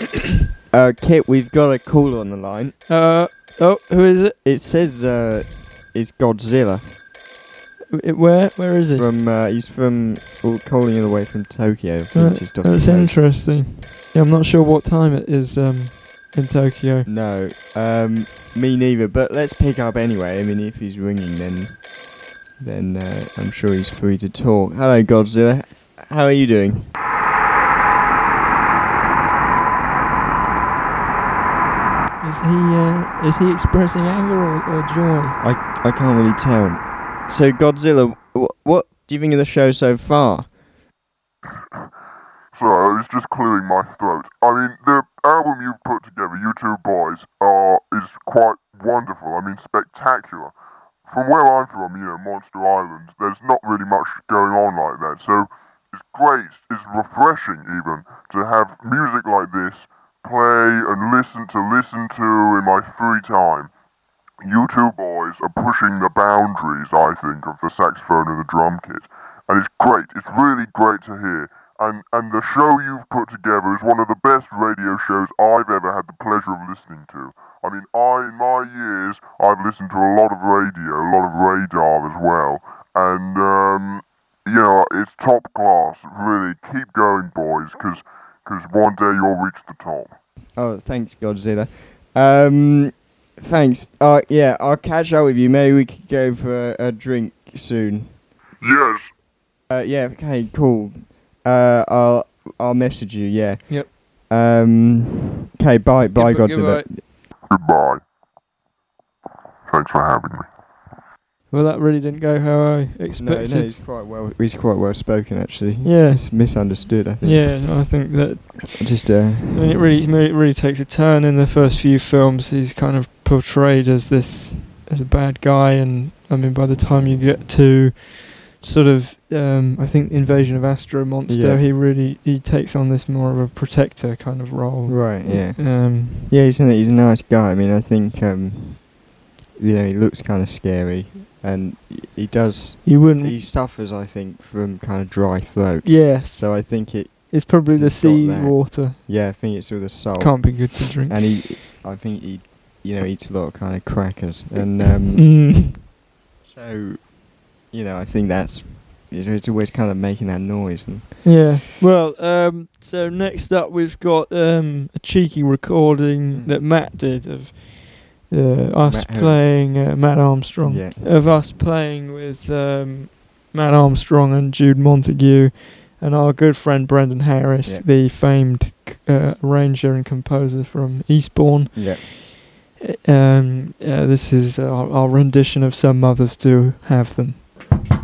Kit, we've got a caller on the line. Who is it? It says it's Godzilla. Where is he? He's from calling all the way from Tokyo. Just off That's the coast. interesting. Yeah, I'm not sure what time it is in Tokyo. No, me neither. But let's pick up anyway. I mean, if he's ringing, then I'm sure he's free to talk. Hello, Godzilla. How are you doing? Is he expressing anger or joy? I can't really tell. So, Godzilla, what do you think of the show so far? Sorry, it's just clearing my throat. I mean, the album you've put together, You Two Boys, is quite wonderful. I mean, spectacular. From where I'm from, Monster Island, there's not really much going on like that. So it's great, it's refreshing even, to have music like this play and listen to in my free time. You Two Boys are pushing the boundaries, I think, of the saxophone and the drum kit. And it's great, it's really great to hear. And the show you've put together is one of the best radio shows I've ever had the pleasure of listening to. I mean, in my years, I've listened to a lot of radio, a lot of radar as well. And, it's top class. Really, keep going, boys, because one day you'll reach the top. Oh, thanks, Godzilla. Thanks. Yeah, I'll catch up with you. Maybe we could go for a drink soon. Yes. Yeah, okay, cool. I'll message you, yeah. Yep. Okay, bye, Godzilla. Goodbye. Thanks for having me. Well, that really didn't go how I expected. No, he's quite well spoken actually. Yeah. It's misunderstood, I think. Yeah, no, I think that. Just I mean, it really takes a turn in the first few films. He's kind of portrayed as a bad guy, and I mean, by the time you get to sort of, I think Invasion of Astro Monster, yeah. he takes on this more of a protector kind of role. Right. Yeah. Yeah, he's a nice guy. I mean, I think he looks kind of scary, and he does. He suffers, I think, from kind of dry throat. Yes. So I think it's probably the sea water. Yeah, I think it's all the salt. Can't be good to drink. And I think he eats a lot of kind of crackers, and so. I think it's always kind of making that noise. Yeah. Well, so next up we've got a cheeky recording that Matt did of us playing Matt Armstrong. Yeah. Of us playing with Matt Armstrong and Jude Montague and our good friend Brendan Harris, the famed arranger and composer from Eastbourne. Yeah. This is our rendition of Some Mothers Do Have Them.